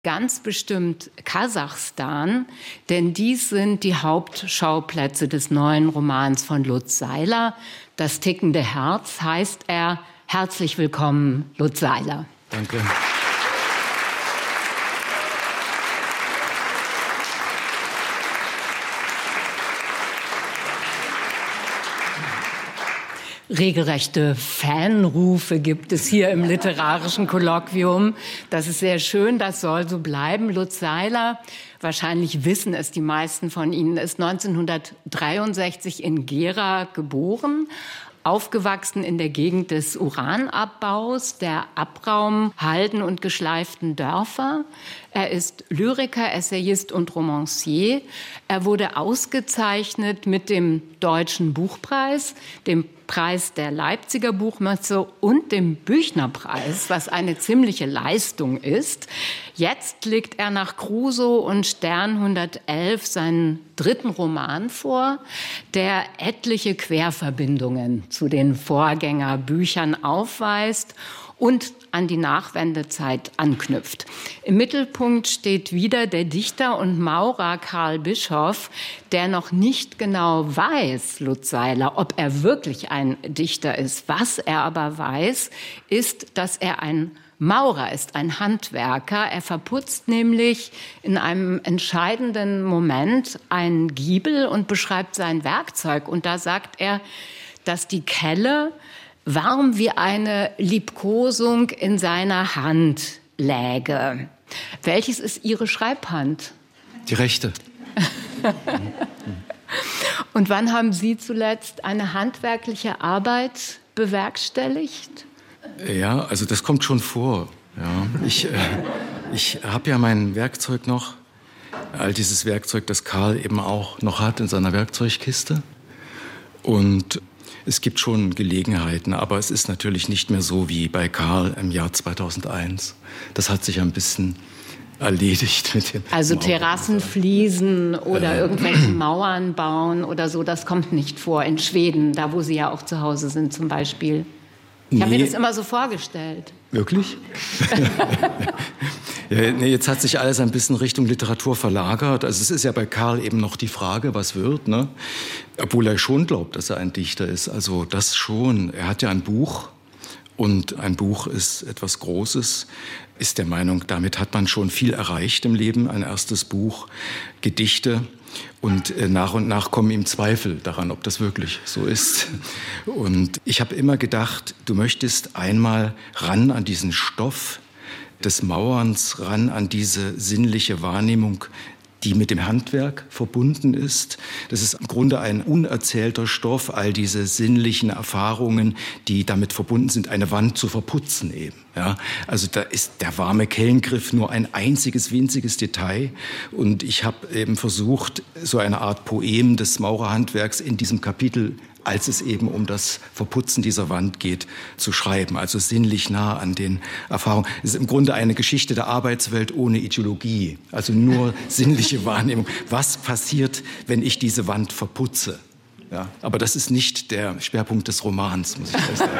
Ganz bestimmt Kasachstan, denn dies sind die Hauptschauplätze des neuen Romans von Lutz Seiler. Das tickende Herz heißt er. Herzlich willkommen, Lutz Seiler. Danke. Regelrechte Fanrufe gibt es hier im literarischen Kolloquium. Das ist sehr schön, das soll so bleiben. Lutz Seiler, wahrscheinlich wissen es die meisten von Ihnen, ist 1963 in Gera geboren. Aufgewachsen in der Gegend des Uranabbaus, der Abraum, Halden und geschleiften Dörfer. Er ist Lyriker, Essayist und Romancier. Er wurde ausgezeichnet mit dem Deutschen Buchpreis, dem Preis der Leipziger Buchmesse und dem Büchnerpreis, was eine ziemliche Leistung ist. Jetzt legt er nach Crusoe und Stern 111 seinen dritten Roman vor, der etliche Querverbindungen zu den Vorgängerbüchern aufweist und an die Nachwendezeit anknüpft. Im Mittelpunkt steht wieder der Dichter und Maurer Karl Bischoff, der noch nicht genau weiß, Lutz Seiler, ob er wirklich ein Dichter ist. Was er aber weiß, ist, dass er ein Maurer ist, ein Handwerker. Er verputzt nämlich in einem entscheidenden Moment einen Giebel und beschreibt sein Werkzeug. Und da sagt er, dass die Kelle warm wie eine Liebkosung in seiner Hand läge. Welches ist Ihre Schreibhand? Die rechte. Und wann haben Sie zuletzt eine handwerkliche Arbeit bewerkstelligt? Ja, also das kommt schon vor. Ja, ich habe ja mein Werkzeug noch, all dieses Werkzeug, das Karl eben auch noch hat in seiner Werkzeugkiste. Und es gibt schon Gelegenheiten, aber es ist natürlich nicht mehr so wie bei Karl im Jahr 2001. Das hat sich ein bisschen erledigt mit dem. Also Terrassenfliesen oder irgendwelche Mauern bauen oder so, das kommt nicht vor in Schweden, da wo Sie ja auch zu Hause sind zum Beispiel. Ich habe mir das immer so vorgestellt. Wirklich? Ja, nee, jetzt hat sich alles ein bisschen Richtung Literatur verlagert. Also es ist ja bei Karl eben noch die Frage, was wird, ne? Obwohl er schon glaubt, dass er ein Dichter ist. Also das schon. Er hat ja ein Buch und ein Buch ist etwas Großes. Ist der Meinung, damit hat man schon viel erreicht im Leben. Ein erstes Buch, Gedichte. Und nach und nach kommen ihm Zweifel daran, ob das wirklich so ist. Und ich habe immer gedacht, du möchtest einmal ran an diesen Stoff des Mauerns, ran an diese sinnliche Wahrnehmung, die mit dem Handwerk verbunden ist. Das ist im Grunde ein unerzählter Stoff, all diese sinnlichen Erfahrungen, die damit verbunden sind, eine Wand zu verputzen eben. Ja, also da ist der warme Kellengriff nur ein einziges, winziges Detail. Und ich habe eben versucht, so eine Art Poem des Maurerhandwerks in diesem Kapitel, als es eben um das Verputzen dieser Wand geht, zu schreiben. Also sinnlich nah an den Erfahrungen. Es ist im Grunde eine Geschichte der Arbeitswelt ohne Ideologie. Also nur sinnliche Wahrnehmung. Was passiert, wenn ich diese Wand verputze? Ja, aber das ist nicht der Schwerpunkt des Romans, muss ich sagen.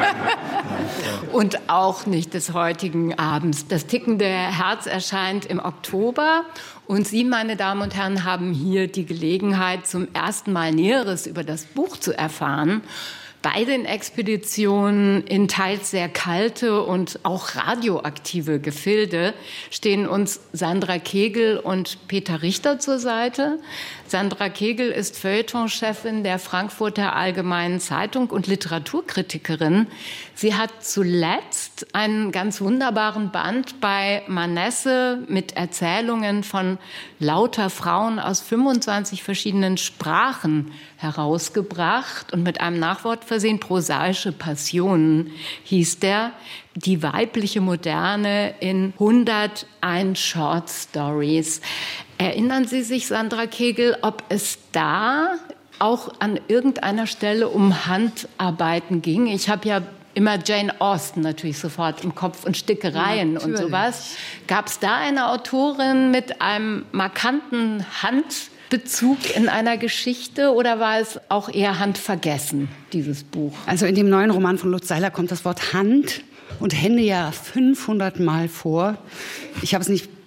Und auch nicht des heutigen Abends. Das tickende Herz erscheint im Oktober. Und Sie, meine Damen und Herren, haben hier die Gelegenheit, zum ersten Mal Näheres über das Buch zu erfahren. Bei den Expeditionen in teils sehr kalte und auch radioaktive Gefilde stehen uns Sandra Kegel und Peter Richter zur Seite. Sandra Kegel ist Feuilletonchefin der Frankfurter Allgemeinen Zeitung und Literaturkritikerin. Sie hat zuletzt einen ganz wunderbaren Band bei Manesse mit Erzählungen von lauter Frauen aus 25 verschiedenen Sprachen herausgebracht und mit einem Nachwort versehen. Prosaische Passionen hieß der. Die weibliche Moderne in 101 Short Stories. Erinnern Sie sich, Sandra Kegel, ob es da auch an irgendeiner Stelle um Handarbeiten ging? Ich habe ja immer Jane Austen natürlich sofort im Kopf und Stickereien und sowas. Gab es da eine Autorin mit einem markanten Handbezug in einer Geschichte oder war es auch eher handvergessen, dieses Buch? Also in dem neuen Roman von Lutz Seiler kommt das Wort Hand und Hände ja 500 Mal vor. Ich habe es nicht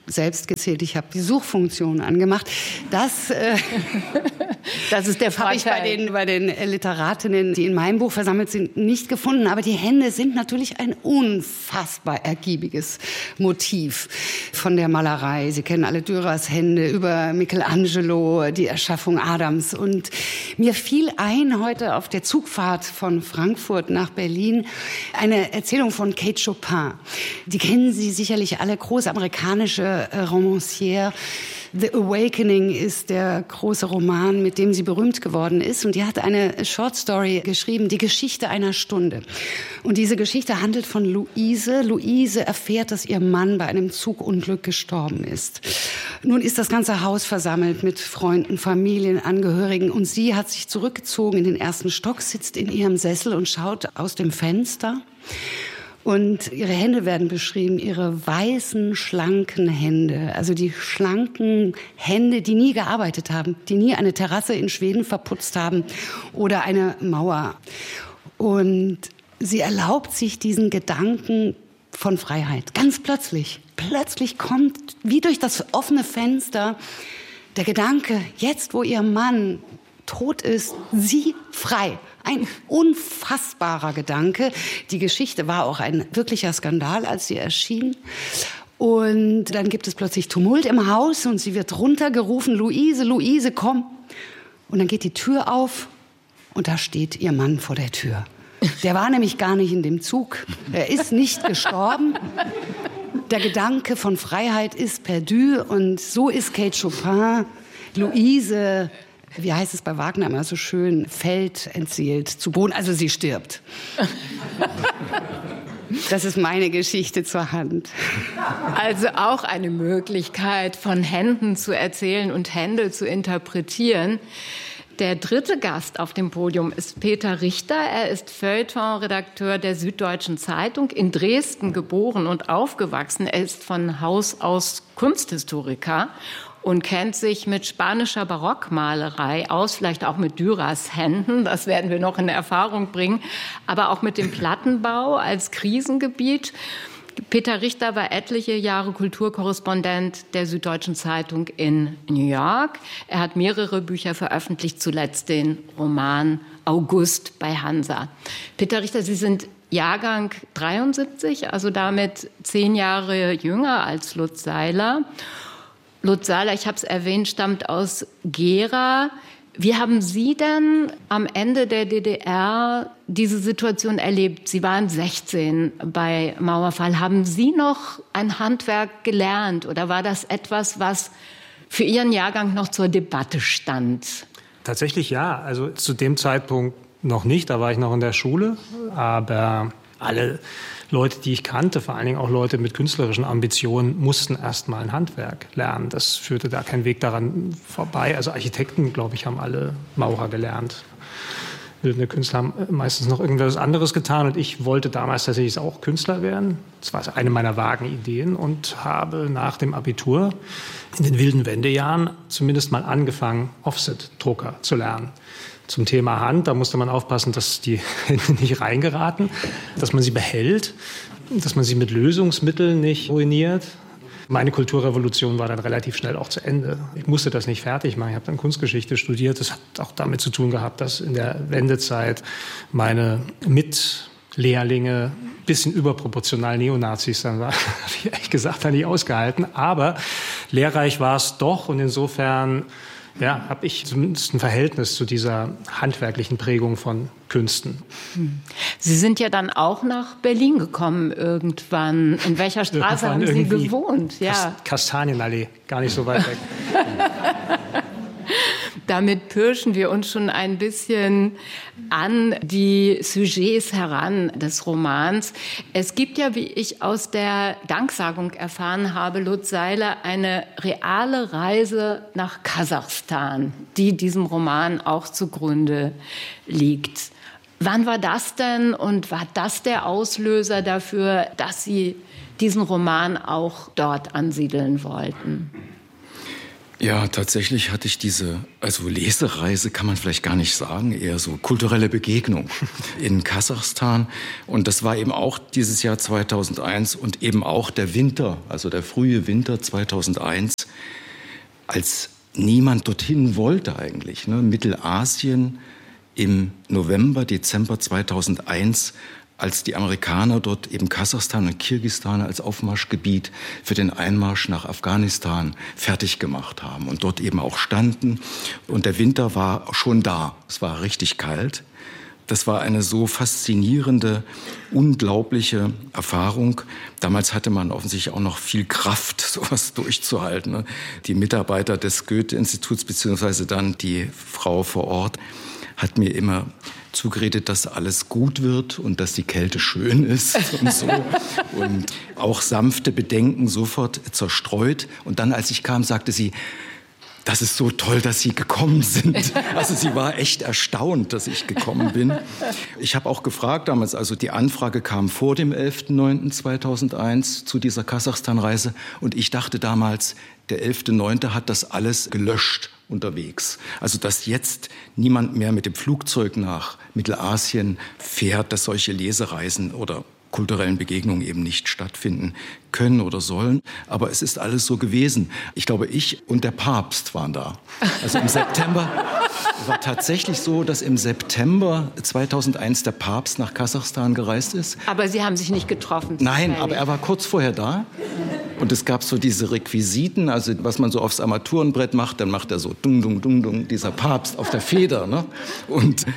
selbst gezählt, ich habe die Suchfunktion angemacht. Das ist der Vorteil. Habe ich bei den Literatinnen, die in meinem Buch versammelt sind, nicht gefunden. Aber die Hände sind natürlich ein unfassbar ergiebiges Motiv von der Malerei. Sie kennen alle Dürers Hände, über Michelangelo, die Erschaffung Adams. Und mir fiel ein, heute auf der Zugfahrt von Frankfurt nach Berlin, eine Erzählung von Kate Chopin. Die kennen Sie sicherlich alle, große amerikanische Romancière. The Awakening ist der große Roman, mit dem sie berühmt geworden ist. Und die hat eine Short Story geschrieben, Die Geschichte einer Stunde. Und diese Geschichte handelt von Luise. Luise erfährt, dass ihr Mann bei einem Zugunglück gestorben ist. Nun ist das ganze Haus versammelt mit Freunden, Familienangehörigen. Und sie hat sich zurückgezogen in den ersten Stock, sitzt in ihrem Sessel und schaut aus dem Fenster. Und ihre Hände werden beschrieben, ihre weißen, schlanken Hände. Also die schlanken Hände, die nie gearbeitet haben, die nie eine Terrasse in Schweden verputzt haben oder eine Mauer. Und sie erlaubt sich diesen Gedanken von Freiheit. Ganz plötzlich. Plötzlich kommt, wie durch das offene Fenster, der Gedanke, jetzt wo ihr Mann tot ist, sie frei. Ein unfassbarer Gedanke. Die Geschichte war auch ein wirklicher Skandal, als sie erschien. Und dann gibt es plötzlich Tumult im Haus und sie wird runtergerufen, Luise, Luise, komm. Und dann geht die Tür auf und da steht ihr Mann vor der Tür. Der war nämlich gar nicht in dem Zug. Er ist nicht gestorben. Der Gedanke von Freiheit ist perdu und so ist Kate Chopin, Luise, wie heißt es bei Wagner immer so schön, fällt entseelt zu Boden, also sie stirbt. Das ist meine Geschichte zur Hand. Also auch eine Möglichkeit, von Händen zu erzählen und Hände zu interpretieren. Der dritte Gast auf dem Podium ist Peter Richter. Er ist Feuilleton-Redakteur der Süddeutschen Zeitung, in Dresden geboren und aufgewachsen. Er ist von Haus aus Kunsthistoriker und kennt sich mit spanischer Barockmalerei aus, vielleicht auch mit Dürers Händen, das werden wir noch in Erfahrung bringen, aber auch mit dem Plattenbau als Krisengebiet. Peter Richter war etliche Jahre Kulturkorrespondent der Süddeutschen Zeitung in New York. Er hat mehrere Bücher veröffentlicht, zuletzt den Roman August bei Hansa. Peter Richter, Sie sind Jahrgang 73, also damit 10 Jahre jünger als Lutz Seiler. Lutz Seiler, ich habe es erwähnt, stammt aus Gera. Wie haben Sie denn am Ende der DDR diese Situation erlebt? Sie waren 16 bei Mauerfall. Haben Sie noch ein Handwerk gelernt oder war das etwas, was für Ihren Jahrgang noch zur Debatte stand? Tatsächlich ja. Also zu dem Zeitpunkt noch nicht. Da war ich noch in der Schule. Aber alle Leute, die ich kannte, vor allen Dingen auch Leute mit künstlerischen Ambitionen, mussten erst mal ein Handwerk lernen. Das führte da kein Weg daran vorbei. Also Architekten, glaube ich, haben alle Maurer gelernt. Bildende Künstler haben meistens noch irgendwas anderes getan. Und ich wollte damals tatsächlich auch Künstler werden. Das war eine meiner vagen Ideen und habe nach dem Abitur in den wilden Wendejahren zumindest mal angefangen, Offset-Drucker zu lernen. Zum Thema Hand, da musste man aufpassen, dass die Hände nicht reingeraten, dass man sie behält, dass man sie mit Lösungsmitteln nicht ruiniert. Meine Kulturrevolution war dann relativ schnell auch zu Ende. Ich musste das nicht fertig machen. Ich habe dann Kunstgeschichte studiert. Das hat auch damit zu tun gehabt, dass in der Wendezeit meine Mitlehrlinge ein bisschen überproportional Neonazis dann waren. Habe ich ehrlich gesagt nicht ausgehalten. Aber lehrreich war es doch und insofern habe ich zumindest ein Verhältnis zu dieser handwerklichen Prägung von Künsten. Sie sind ja dann auch nach Berlin gekommen irgendwann. In welcher Straße haben Sie gewohnt? Ja. Kastanienallee, gar nicht so weit weg. Damit pirschen wir uns schon ein bisschen an die Sujets heran des Romans. Es gibt ja, wie ich aus der Danksagung erfahren habe, Lutz Seiler, eine reale Reise nach Kasachstan, die diesem Roman auch zugrunde liegt. Wann war das denn und war das der Auslöser dafür, dass Sie diesen Roman auch dort ansiedeln wollten? Ja, tatsächlich hatte ich diese, also Lesereise kann man vielleicht gar nicht sagen, eher so kulturelle Begegnung in Kasachstan. Und das war eben auch dieses Jahr 2001 und eben auch der Winter, also der frühe Winter 2001, als niemand dorthin wollte eigentlich. Ne? Mittelasien im November, Dezember 2001, als die Amerikaner dort eben Kasachstan und Kirgisistan als Aufmarschgebiet für den Einmarsch nach Afghanistan fertig gemacht haben und dort eben auch standen. Und der Winter war schon da. Es war richtig kalt. Das war eine so faszinierende, unglaubliche Erfahrung. Damals hatte man offensichtlich auch noch viel Kraft, sowas durchzuhalten. Ne? Die Mitarbeiter des Goethe-Instituts, beziehungsweise dann die Frau vor Ort, hat mir immer zugeredet, dass alles gut wird und dass die Kälte schön ist und so. Und auch sanfte Bedenken sofort zerstreut. Und dann, als ich kam, sagte sie, das ist so toll, dass Sie gekommen sind. Also sie war echt erstaunt, dass ich gekommen bin. Ich habe auch gefragt damals, also die Anfrage kam vor dem 11.09.2001 zu dieser Kasachstan-Reise. Und ich dachte damals, der 11.09. hat das alles gelöscht unterwegs. Also dass jetzt niemand mehr mit dem Flugzeug nach Mittelasien fährt, dass solche Lesereisen oder kulturellen Begegnungen eben nicht stattfinden können oder sollen. Aber es ist alles so gewesen. Ich glaube, ich und der Papst waren da. Also im September war tatsächlich so, dass im September 2001 der Papst nach Kasachstan gereist ist. Aber Sie haben sich nicht getroffen? Nein, aber er war kurz vorher da. Und es gab so diese Requisiten, also was man so aufs Armaturenbrett macht, dann macht er so dung, dung, dung, dung, dieser Papst auf der Feder. Ne? Und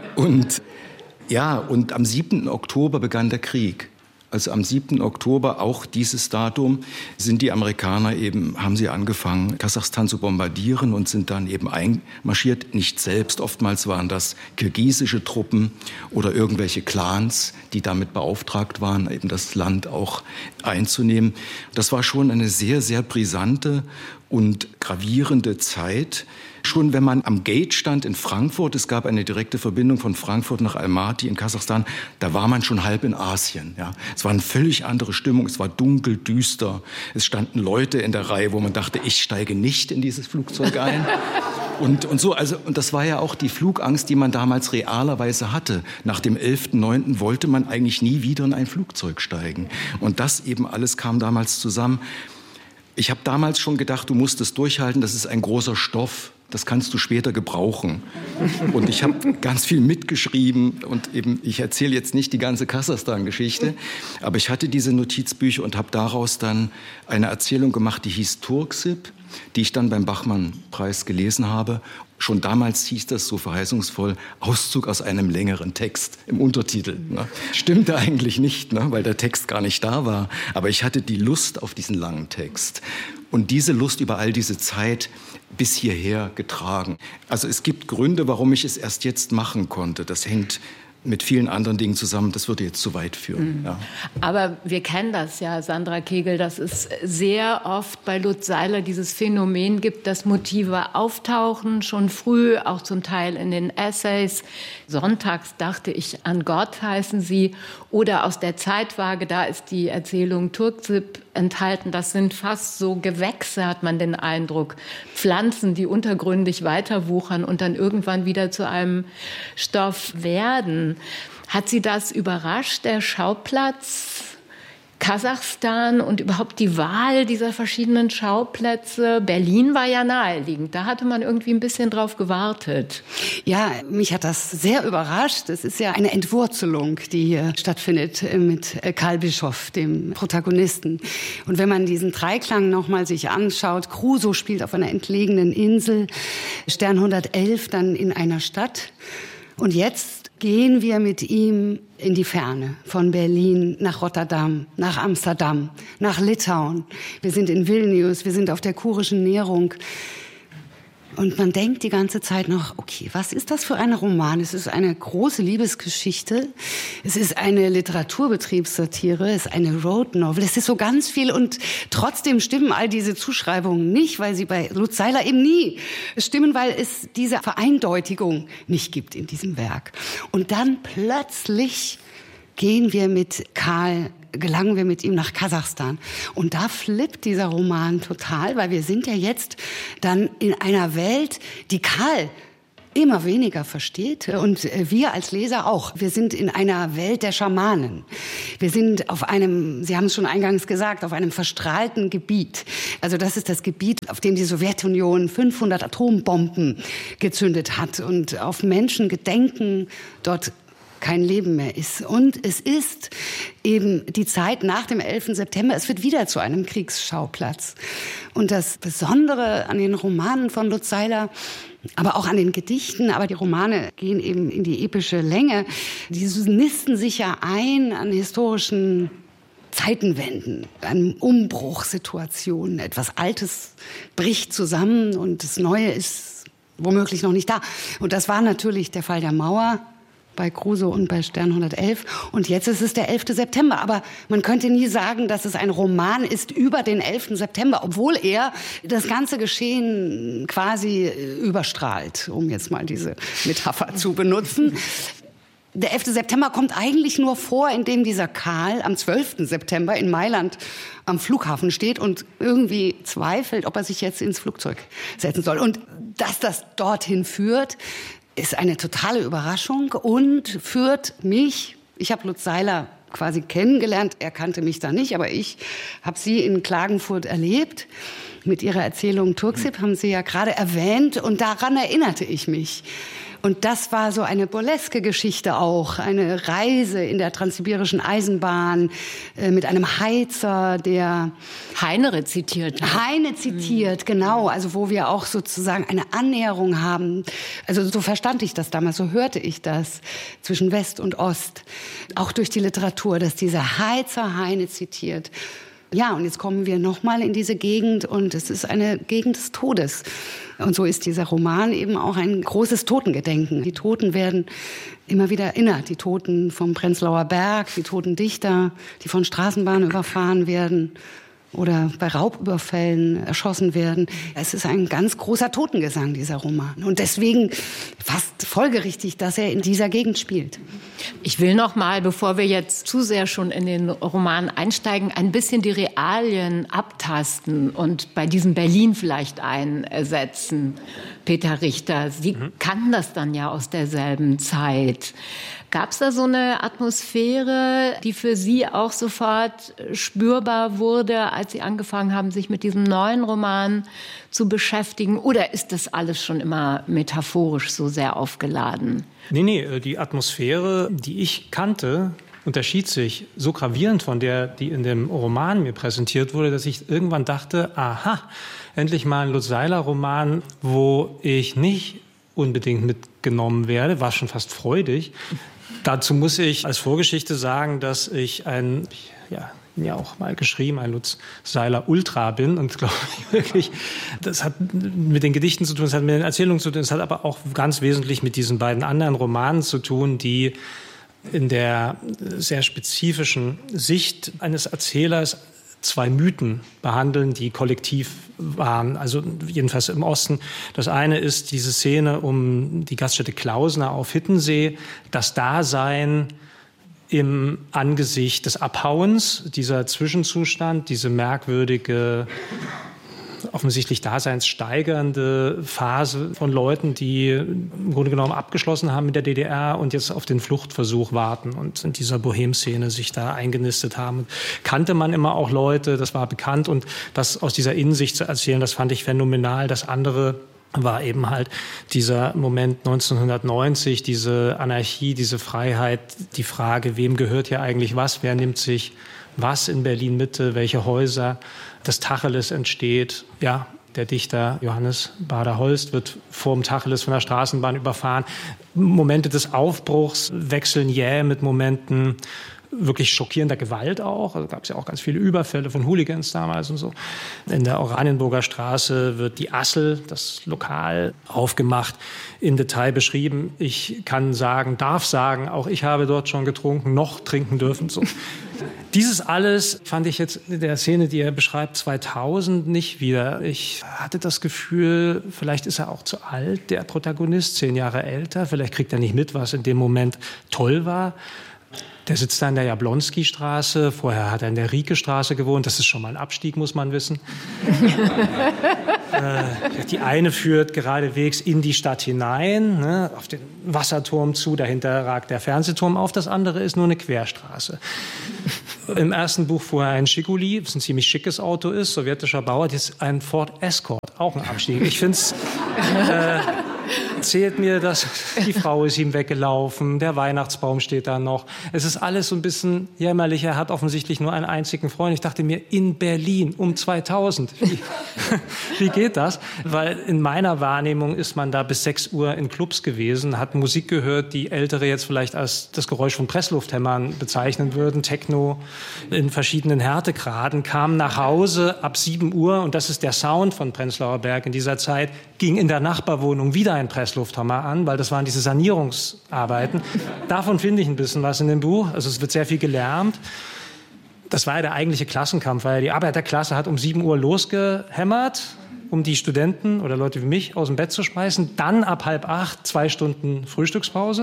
am 7. Oktober begann der Krieg. Also am 7. Oktober, auch dieses Datum, sind die Amerikaner haben sie angefangen, Kasachstan zu bombardieren und sind dann eben einmarschiert. Nicht selbst, oftmals waren das kirgisische Truppen oder irgendwelche Clans, die damit beauftragt waren, eben das Land auch einzunehmen. Das war schon eine sehr, sehr brisante und gravierende Zeit. Schon wenn man am Gate stand in Frankfurt, es gab eine direkte Verbindung von Frankfurt nach Almaty in Kasachstan, da war man schon halb in Asien. Ja. Es war eine völlig andere Stimmung, es war dunkel, düster. Es standen Leute in der Reihe, wo man dachte, ich steige nicht in dieses Flugzeug ein. Und das war ja auch die Flugangst, die man damals realerweise hatte. Nach dem 11.09. wollte man eigentlich nie wieder in ein Flugzeug steigen. Und das eben alles kam damals zusammen. Ich habe damals schon gedacht, du musst es durchhalten, das ist ein großer Stoff. Das kannst du später gebrauchen. Und ich habe ganz viel mitgeschrieben und eben, ich erzähle jetzt nicht die ganze Kasachstan-Geschichte, aber ich hatte diese Notizbücher und habe daraus dann eine Erzählung gemacht, die hieß Turksip, die ich dann beim Bachmann-Preis gelesen habe. Schon damals hieß das so verheißungsvoll, Auszug aus einem längeren Text im Untertitel. Ne? Stimmte eigentlich nicht, ne? Weil der Text gar nicht da war. Aber ich hatte die Lust auf diesen langen Text. Und diese Lust über all diese Zeit bis hierher getragen. Also es gibt Gründe, warum ich es erst jetzt machen konnte. Das hängt mit vielen anderen Dingen zusammen. Das würde jetzt zu weit führen. Ja. Aber wir kennen das ja, Sandra Kegel, dass es sehr oft bei Lutz Seiler dieses Phänomen gibt, dass Motive auftauchen, schon früh, auch zum Teil in den Essays. Sonntags dachte ich an Gott, heißen sie. Oder aus der Zeitwaage, da ist die Erzählung Turksip enthalten. Das sind fast so Gewächse, hat man den Eindruck. Pflanzen, die untergründig weiterwuchern und dann irgendwann wieder zu einem Stoff werden. Hat Sie das überrascht, der Schauplatz Kasachstan und überhaupt die Wahl dieser verschiedenen Schauplätze? Berlin war ja naheliegend, da hatte man irgendwie ein bisschen drauf gewartet. Ja, mich hat das sehr überrascht. Es ist ja eine Entwurzelung, die hier stattfindet mit Karl Bischoff, dem Protagonisten. Und wenn man diesen Dreiklang nochmal sich anschaut, Crusoe spielt auf einer entlegenen Insel, Stern 111 dann in einer Stadt. Und jetzt gehen wir mit ihm in die Ferne, von Berlin nach Rotterdam, nach Amsterdam, nach Litauen. Wir sind in Vilnius, wir sind auf der Kurischen Nehrung. Und man denkt die ganze Zeit noch, okay, was ist das für ein Roman? Es ist eine große Liebesgeschichte, es ist eine Literaturbetriebssatire, es ist eine Road Novel, es ist so ganz viel und trotzdem stimmen all diese Zuschreibungen nicht, weil sie bei Lutz Seiler eben nie stimmen, weil es diese Vereindeutigung nicht gibt in diesem Werk. Und dann plötzlich gehen wir mit Karl gelangen wir mit ihm nach Kasachstan. Und da flippt dieser Roman total, weil wir sind ja jetzt dann in einer Welt, die Karl immer weniger versteht und wir als Leser auch. Wir sind in einer Welt der Schamanen. Wir sind auf einem, Sie haben es schon eingangs gesagt, auf einem verstrahlten Gebiet. Also das ist das Gebiet, auf dem die Sowjetunion 500 Atombomben gezündet hat und auf Menschengedenken dort kein Leben mehr ist. Und es ist eben die Zeit nach dem 11. September. Es wird wieder zu einem Kriegsschauplatz. Und das Besondere an den Romanen von Lutz Seiler, aber auch an den Gedichten, aber die Romane gehen eben in die epische Länge, die nisten sich ja ein an historischen Zeitenwenden, an Umbruchssituationen. Etwas Altes bricht zusammen und das Neue ist womöglich noch nicht da. Und das war natürlich der Fall der Mauer bei Kruse und bei Stern 111. Und jetzt ist es der 11. September. Aber man könnte nie sagen, dass es ein Roman ist über den 11. September, obwohl er das ganze Geschehen quasi überstrahlt, um jetzt mal diese Metapher zu benutzen. Der 11. September kommt eigentlich nur vor, indem dieser Karl am 12. September in Mailand am Flughafen steht und irgendwie zweifelt, ob er sich jetzt ins Flugzeug setzen soll. Und dass das dorthin führt, ist eine totale Überraschung und führt mich, ich habe Lutz Seiler quasi kennengelernt, er kannte mich da nicht, aber ich habe sie in Klagenfurt erlebt. Mit ihrer Erzählung Turksip haben Sie ja gerade erwähnt und daran erinnerte ich mich. Und das war so eine burleske Geschichte auch, eine Reise in der transsibirischen Eisenbahn mit einem Heizer, der Heine rezitiert. Heine zitiert, genau, also wo wir auch sozusagen eine Annäherung haben. Also so verstand ich das damals, so hörte ich das zwischen West und Ost, auch durch die Literatur, dass dieser Heizer Heine zitiert. Ja, und jetzt kommen wir nochmal in diese Gegend und es ist eine Gegend des Todes. Und so ist dieser Roman eben auch ein großes Totengedenken. Die Toten werden immer wieder erinnert. Die Toten vom Prenzlauer Berg, die toten Dichter, die von Straßenbahnen überfahren werden oder bei Raubüberfällen erschossen werden. Es ist ein ganz großer Totengesang, dieser Roman. Und deswegen fast folgerichtig, dass er in dieser Gegend spielt. Ich will noch mal, bevor wir jetzt zu sehr schon in den Roman einsteigen, ein bisschen die Realien abtasten und bei diesem Berlin vielleicht einsetzen. Peter Richter, Sie kannten das dann ja aus derselben Zeit. Gab es da so eine Atmosphäre, die für Sie auch sofort spürbar wurde, als Sie angefangen haben, sich mit diesem neuen Roman zu beschäftigen? Oder ist das alles schon immer metaphorisch so sehr aufgeladen? Nee, die Atmosphäre, die ich kannte, unterschied sich so gravierend von der, die in dem Roman mir präsentiert wurde, dass ich irgendwann dachte, aha, endlich mal ein Lutz Seiler-Roman, wo ich nicht unbedingt mitgenommen werde, war schon fast freudig. Dazu muss ich als Vorgeschichte sagen, dass ich ein auch mal geschrieben, ein Lutz Seiler Ultra bin und glaube ich wirklich, das hat mit den Gedichten zu tun, das hat mit den Erzählungen zu tun, das hat aber auch ganz wesentlich mit diesen beiden anderen Romanen zu tun, die in der sehr spezifischen Sicht eines Erzählers zwei Mythen behandeln, die kollektiv waren, also jedenfalls im Osten. Das eine ist diese Szene um die Gaststätte Klausner auf Hittensee, das Dasein im Angesicht des Abhauens, dieser Zwischenzustand, diese merkwürdige, offensichtlich daseinssteigernde Phase von Leuten, die im Grunde genommen abgeschlossen haben mit der DDR und jetzt auf den Fluchtversuch warten und in dieser Bohem-Szene sich da eingenistet haben. Kannte man immer auch Leute, das war bekannt, und das aus dieser Innensicht zu erzählen, das fand ich phänomenal. Das andere war eben halt dieser Moment 1990, diese Anarchie, diese Freiheit, die Frage, wem gehört hier eigentlich was, wer nimmt sich was in Berlin-Mitte, welche Häuser, das Tacheles entsteht. Ja, der Dichter Johannes Bader-Holst wird vorm Tacheles von der Straßenbahn überfahren. Momente des Aufbruchs wechseln jäh mit Momenten wirklich schockierender Gewalt auch. Also gab es ja auch ganz viele Überfälle von Hooligans damals und so. In der Oranienburger Straße wird die Assel, das Lokal, aufgemacht, im Detail beschrieben. Ich kann sagen, darf sagen, auch ich habe dort schon getrunken, noch trinken dürfen. So. Dieses alles fand ich jetzt in der Szene, die er beschreibt, 2000 nicht wieder. Ich hatte das Gefühl, vielleicht ist er auch zu alt, der Protagonist, 10 Jahre älter. Vielleicht kriegt er nicht mit, was in dem Moment toll war. Der sitzt da in der Jablonski-Straße, vorher hat er in der Rieke-Straße gewohnt, das ist schon mal ein Abstieg, muss man wissen. Die eine führt geradewegs in die Stadt hinein, ne, auf den Wasserturm zu, dahinter ragt der Fernsehturm auf, das andere ist nur eine Querstraße. Im ersten Buch fuhr er ein Schiguli, was ein ziemlich schickes Auto ist, sowjetischer Bauer, das ist ein Ford Escort, auch ein Abstieg. Ich finde es... erzählt mir, dass die Frau ist ihm weggelaufen, der Weihnachtsbaum steht da noch. Es ist alles so ein bisschen jämmerlich. Er hat offensichtlich nur einen einzigen Freund. Ich dachte mir, in Berlin um 2000. Wie geht das? Weil in meiner Wahrnehmung ist man da bis 6 Uhr in Clubs gewesen, hat Musik gehört, die Ältere jetzt vielleicht als das Geräusch von Presslufthämmern bezeichnen würden. Techno in verschiedenen Härtegraden, kam nach Hause ab 7 Uhr, und das ist der Sound von Prenzlauer Berg in dieser Zeit, ging in der Nachbarwohnung wieder ein Presslufthammer an, weil das waren diese Sanierungsarbeiten. Davon finde ich ein bisschen was in dem Buch. Also es wird sehr viel gelärmt. Das war ja der eigentliche Klassenkampf, weil die Arbeiterklasse hat um 7 Uhr losgehämmert, um die Studenten oder Leute wie mich aus dem Bett zu schmeißen. Dann ab 7:30 2 Stunden Frühstückspause.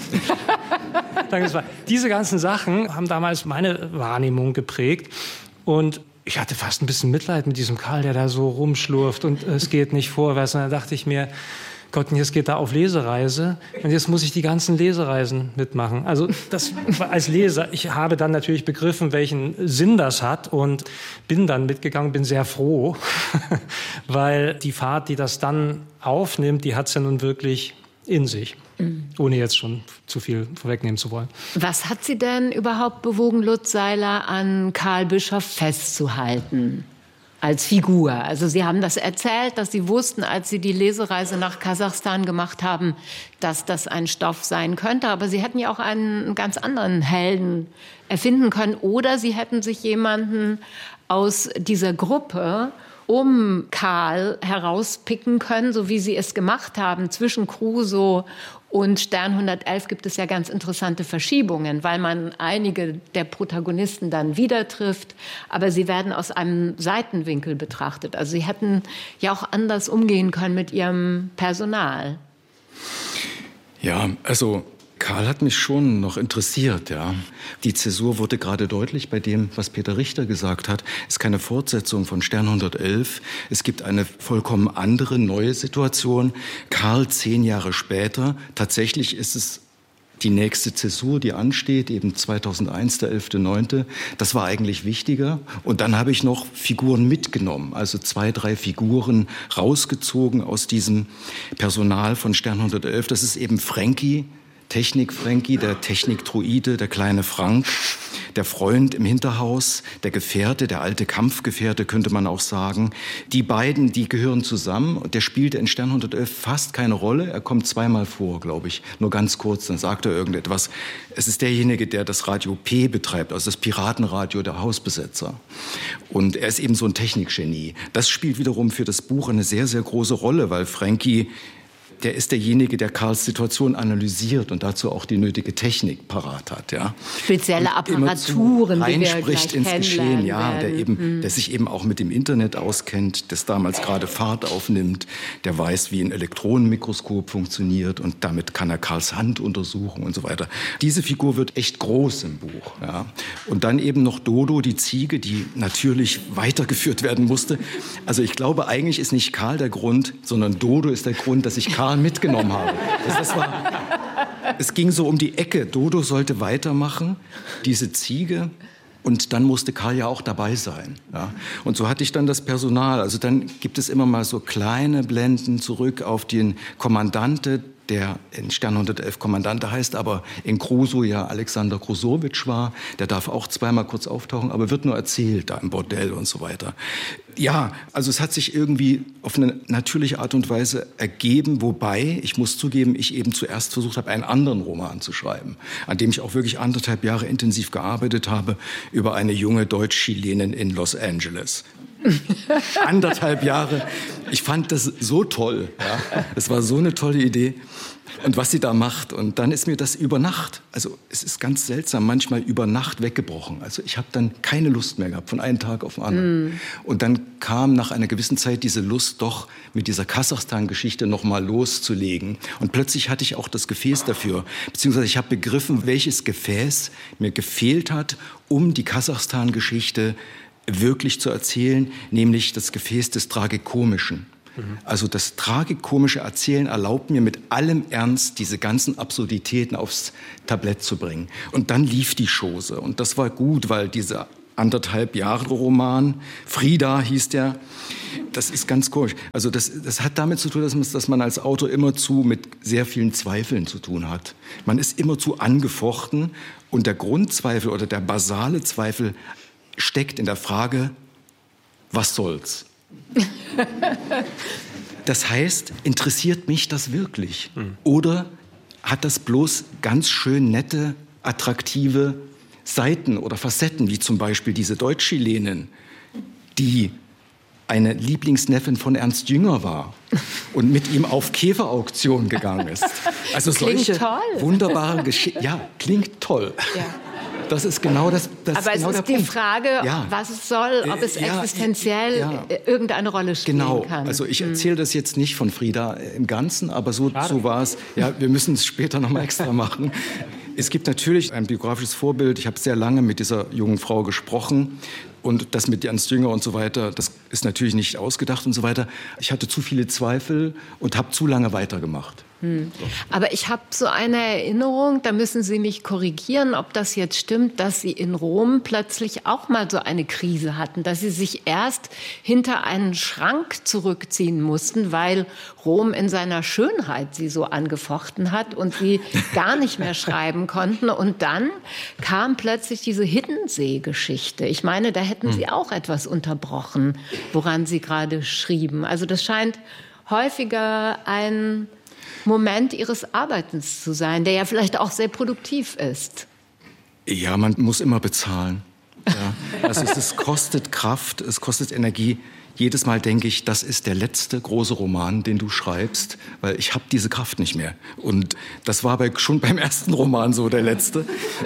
Diese ganzen Sachen haben damals meine Wahrnehmung geprägt. Und ich hatte fast ein bisschen Mitleid mit diesem Karl, der da so rumschlurft und es geht nicht vorwärts. Und dann dachte ich mir, Gott, jetzt geht er auf Lesereise und jetzt muss ich die ganzen Lesereisen mitmachen. Also das als Leser, ich habe dann natürlich begriffen, welchen Sinn das hat, und bin dann mitgegangen, bin sehr froh, weil die Fahrt, die das dann aufnimmt, die hat es ja nun wirklich in sich. Ohne jetzt schon zu viel vorwegnehmen zu wollen. Was hat Sie denn überhaupt bewogen, Lutz Seiler an Karl Bischoff festzuhalten als Figur? Also Sie haben das erzählt, dass Sie wussten, als Sie die Lesereise nach Kasachstan gemacht haben, dass das ein Stoff sein könnte. Aber Sie hätten ja auch einen ganz anderen Helden erfinden können. Oder Sie hätten sich jemanden aus dieser Gruppe um Karl herauspicken können, so wie Sie es gemacht haben. Zwischen Crusoe und Stern 111 gibt es ja ganz interessante Verschiebungen, weil man einige der Protagonisten dann wieder trifft, aber sie werden aus einem Seitenwinkel betrachtet. Also Sie hätten ja auch anders umgehen können mit Ihrem Personal. Ja, also Karl hat mich schon noch interessiert, ja. Die Zäsur wurde gerade deutlich bei dem, was Peter Richter gesagt hat. Es ist keine Fortsetzung von Stern 111. Es gibt eine vollkommen andere, neue Situation. Karl 10 Jahre später. Tatsächlich ist es die nächste Zäsur, die ansteht, eben 2001, der 11.9. Das war eigentlich wichtiger. Und dann habe ich noch Figuren mitgenommen, also 2, 3 Figuren rausgezogen aus diesem Personal von Stern 111. Das ist eben Frankie, Technik-Frankie, der Technik-Druide, der kleine Frank, der Freund im Hinterhaus, der Gefährte, der alte Kampfgefährte, könnte man auch sagen. Die beiden, die gehören zusammen. Und der spielt in Stern 111 fast keine Rolle. Er kommt 2-mal vor, glaube ich, nur ganz kurz. Dann sagt er irgendetwas. Es ist derjenige, der das Radio P betreibt, also das Piratenradio der Hausbesetzer. Und er ist eben so ein Technikgenie. Das spielt wiederum für das Buch eine sehr, sehr große Rolle, weil Frankie, der ist derjenige, der Karls Situation analysiert und dazu auch die nötige Technik parat hat. Ja. Spezielle Apparaturen, die wir gleich ins Geschehen, ja, der sich eben auch mit dem Internet auskennt, das damals gerade Fahrt aufnimmt, der weiß, wie ein Elektronenmikroskop funktioniert und damit kann er Karls Hand untersuchen und so weiter. Diese Figur wird echt groß im Buch. Ja. Und dann eben noch Dodo, die Ziege, die natürlich weitergeführt werden musste. Also ich glaube, eigentlich ist nicht Karl der Grund, sondern Dodo ist der Grund, dass ich Karl mitgenommen habe. Es ging so um die Ecke. Dodo sollte weitermachen, diese Ziege. Und dann musste Karl ja auch dabei sein. Ja. Und so hatte ich dann das Personal. Also dann gibt es immer mal so kleine Blenden zurück auf den Kommandante, der in Stern 111 Kommandante heißt, aber in Crusoe ja Alexander Krusowitsch war. Der darf auch 2-mal kurz auftauchen, aber wird nur erzählt, da im Bordell und so weiter. Ja, also es hat sich irgendwie auf eine natürliche Art und Weise ergeben, wobei, ich muss zugeben, ich eben zuerst versucht habe, einen anderen Roman zu schreiben, an dem ich auch wirklich 1,5 Jahre intensiv gearbeitet habe, über eine junge Deutsch-Chilenin in Los Angeles. 1,5 Jahre. Ich fand das so toll. Ja. Es war so eine tolle Idee. Und was sie da macht. Und dann ist mir das über Nacht, also es ist ganz seltsam, manchmal über Nacht weggebrochen. Also ich habe dann keine Lust mehr gehabt, von einem Tag auf den anderen. Und dann kam nach einer gewissen Zeit diese Lust doch, mit dieser Kasachstan-Geschichte noch mal loszulegen. Und plötzlich hatte ich auch das Gefäß dafür. Beziehungsweise ich habe begriffen, welches Gefäß mir gefehlt hat, um die Kasachstan-Geschichte wirklich zu erzählen, nämlich das Gefäß des Tragikomischen. Also das tragikomische Erzählen erlaubt mir mit allem Ernst, diese ganzen Absurditäten aufs Tablett zu bringen. Und dann lief die Chose. Und das war gut, weil dieser 1,5 Jahre Roman, Frida hieß der, das ist ganz komisch. Also das hat damit zu tun, dass man als Autor immerzu mit sehr vielen Zweifeln zu tun hat. Man ist immerzu angefochten und der Grundzweifel oder der basale Zweifel steckt in der Frage, was soll's? Das heißt, interessiert mich das wirklich? Oder hat das bloß ganz schön nette, attraktive Seiten oder Facetten, wie zum Beispiel diese Deutsch-Chilenin, die eine Lieblingsneffin von Ernst Jünger war und mit ihm auf Käferauktion gegangen ist. Also solche wunderbare Geschichten. Ja, klingt toll. Ja. Das ist genau das. Aber es ist die Frage, was es soll, ob es existenziell irgendeine Rolle spielen kann. Genau. Also ich erzähle das jetzt nicht von Frida im Ganzen, aber so war es. Ja, wir müssen es später noch mal extra machen. Es gibt natürlich ein biografisches Vorbild. Ich habe sehr lange mit dieser jungen Frau gesprochen. Und das mit Ernst Jünger und so weiter, das ist natürlich nicht ausgedacht und so weiter. Ich hatte zu viele Zweifel und habe zu lange weitergemacht. Aber ich habe so eine Erinnerung, da müssen Sie mich korrigieren, ob das jetzt stimmt, dass Sie in Rom plötzlich auch mal so eine Krise hatten, dass Sie sich erst hinter einen Schrank zurückziehen mussten, weil Rom in seiner Schönheit Sie so angefochten hat und Sie gar nicht mehr schreiben konnten. Und dann kam plötzlich diese Hiddensee-Geschichte. Ich meine, da hätten Sie auch etwas unterbrochen, woran Sie gerade schrieben. Also das scheint häufiger ein Moment Ihres Arbeitens zu sein, der ja vielleicht auch sehr produktiv ist. Ja, man muss immer bezahlen. Ja. Also es kostet Kraft, es kostet Energie. Jedes Mal denke ich, das ist der letzte große Roman, den du schreibst, weil ich habe diese Kraft nicht mehr. Und das war schon beim ersten Roman so der letzte.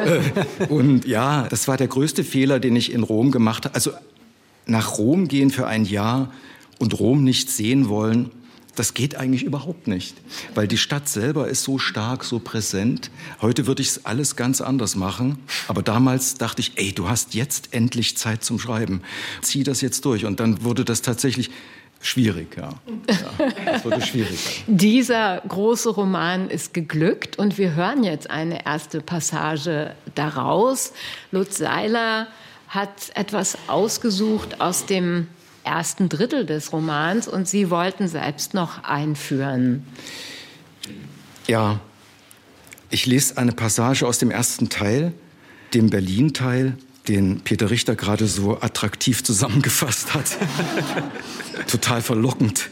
Und ja, das war der größte Fehler, den ich in Rom gemacht habe. Also nach Rom gehen für ein Jahr und Rom nicht sehen wollen, das geht eigentlich überhaupt nicht, weil die Stadt selber ist so stark, so präsent. Heute würde ich es alles ganz anders machen, aber damals dachte ich, ey, du hast jetzt endlich Zeit zum Schreiben. Zieh das jetzt durch. Und dann wurde das tatsächlich schwierig, ja. Das wurde schwierig. Dieser große Roman ist geglückt und wir hören jetzt eine erste Passage daraus. Lutz Seiler hat etwas ausgesucht aus dem ersten Drittel des Romans und Sie wollten selbst noch einführen. Ja, ich lese eine Passage aus dem ersten Teil, dem Berlin-Teil, den Peter Richter gerade so attraktiv zusammengefasst hat. Total verlockend.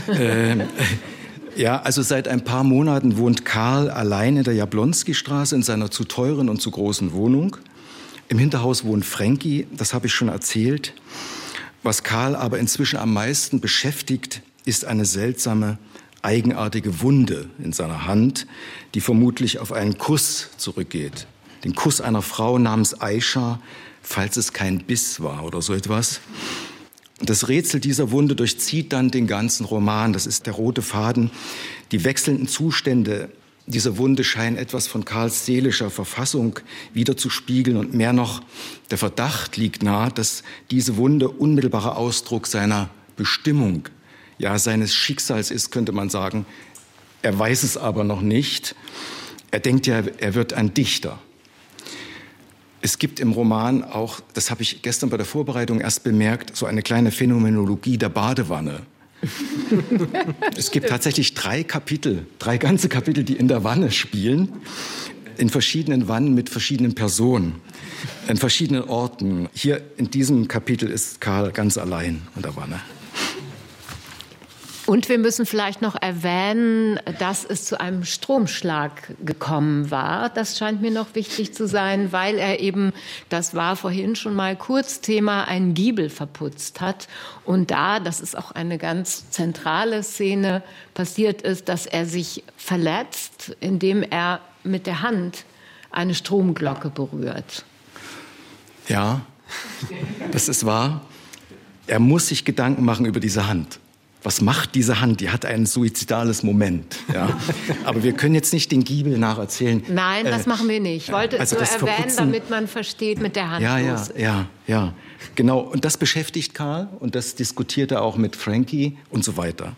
Ja, also seit ein paar Monaten wohnt Karl allein in der Jablonski-Straße in seiner zu teuren und zu großen Wohnung. Im Hinterhaus wohnt Frankie, das habe ich schon erzählt. Was Karl aber inzwischen am meisten beschäftigt, ist eine seltsame, eigenartige Wunde in seiner Hand, die vermutlich auf einen Kuss zurückgeht. Den Kuss einer Frau namens Aisha, falls es kein Biss war oder so etwas. Und das Rätsel dieser Wunde durchzieht dann den ganzen Roman. Das ist der rote Faden. Die wechselnden Zustände dieser Wunde scheinen etwas von Karls seelischer Verfassung widerzuspiegeln. Und mehr noch, der Verdacht liegt nahe, dass diese Wunde unmittelbarer Ausdruck seiner Bestimmung, ja seines Schicksals ist, könnte man sagen. Er weiß es aber noch nicht. Er denkt ja, er wird ein Dichter. Es gibt im Roman auch, das habe ich gestern bei der Vorbereitung erst bemerkt, so eine kleine Phänomenologie der Badewanne. Es gibt tatsächlich 3 ganze Kapitel, die in der Wanne spielen, in verschiedenen Wannen mit verschiedenen Personen, in verschiedenen Orten. Hier in diesem Kapitel ist Karl ganz allein in der Wanne. Und wir müssen vielleicht noch erwähnen, dass es zu einem Stromschlag gekommen war. Das scheint mir noch wichtig zu sein, weil er eben, das war vorhin schon mal kurz Thema, einen Giebel verputzt hat. Und da, das ist auch eine ganz zentrale Szene, passiert ist, dass er sich verletzt, indem er mit der Hand eine Stromglocke berührt. Ja, das ist wahr. Er muss sich Gedanken machen über diese Hand. Was macht diese Hand? Die hat ein suizidales Moment. Ja. Aber wir können jetzt nicht den Giebel nacherzählen. Nein, das machen wir nicht. Ich wollte es nur erwähnen, damit man versteht mit der Hand. Ja. Genau. Und das beschäftigt Karl und das diskutiert er auch mit Frankie und so weiter.